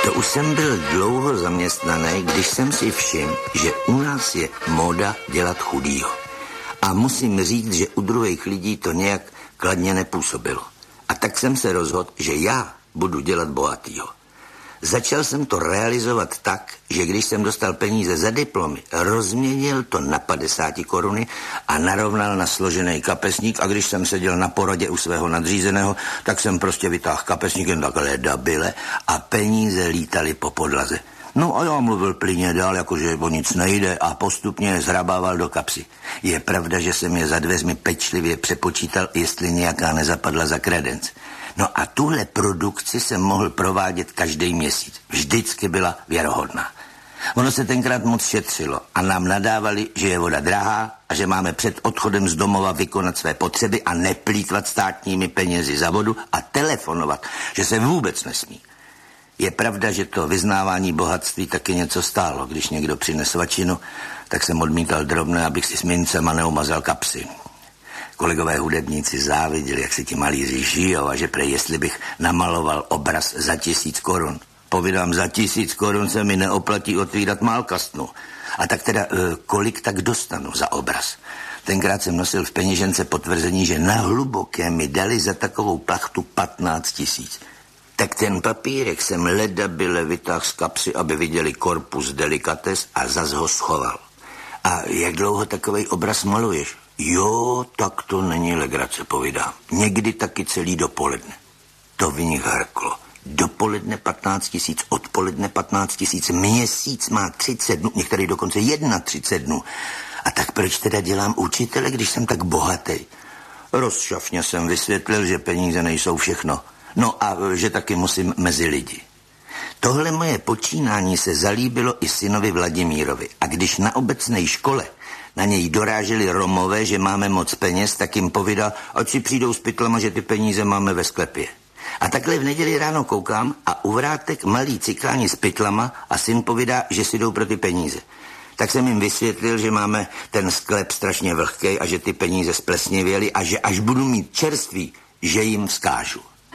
To už jsem byl dlouho zaměstnaný, když jsem si všiml, že u nás je móda dělat chudýho. A musím říct, že u druhých lidí to nějak kladně nepůsobilo. A tak jsem se rozhodl, že já budu dělat bohatýho. Začal jsem to realizovat tak, že když jsem dostal peníze za diplomy, rozměnil to na 50 koruny a narovnal na složený kapesník, a když jsem seděl na poradě u svého nadřízeného, tak jsem prostě vytáhl kapesník jen takhle dabile a peníze lítaly po podlaze. No a já mluvil plyně dál, jakože o nic nejde, a postupně je zhrabával do kapsy. Je pravda, že jsem je za dveřmi pečlivě přepočítal, jestli nějaká nezapadla za kredenc. No a tuhle produkci jsem mohl provádět každý měsíc. Vždycky byla věrohodná. Ono se tenkrát moc šetřilo a nám nadávali, že je voda drahá a že máme před odchodem z domova vykonat své potřeby a neplýtvat státními penězi za vodu a telefonovat, že se vůbec nesmí. Je pravda, že to vyznávání bohatství taky něco stálo. Když někdo přines vačinu, tak jsem odmítal drobné, abych si s mincema neumazal kapsy. Kolegové hudebníci záviděli, jak si ti malíři žijou a že prej, jestli bych namaloval obraz za 1000 korun. Povídám, za 1000 korun se mi neoplatí otvírat málkastnu. A tak teda, kolik tak dostanu za obraz? Tenkrát jsem nosil v peněžence potvrzení, že na hluboké mi dali za takovou plachtu 15 000. Tak ten papírek jsem ledabyle vytáhl z kapsy, aby viděli korpus delikates, a zas ho schoval. A jak dlouho takovej obraz maluješ? Jo, tak to není legrace, povídám. Někdy taky celý dopoledne. To v nich harklo. Dopoledne 15 000, odpoledne 15 000, měsíc má 30 dnů, některý dokonce 31 dnů. A tak proč teda dělám učitele, když jsem tak bohatý? Rozšafně jsem vysvětlil, že peníze nejsou všechno. No a že taky musím mezi lidi. Tohle moje počínání se zalíbilo i synovi Vladimírovi. A když na obecné škole na něj doráželi Romové, že máme moc peněz, tak jim povídal, ať si přijdou s pytlama, že ty peníze máme ve sklepě. A takhle v neděli ráno koukám a u vrátek malý cykláni s pytlama a syn povídá, že si jdou pro ty peníze. Tak jsem jim vysvětlil, že máme ten sklep strašně vlhkej a že ty peníze splesnivěly a že až budu mít čerství, že jim vzkážu.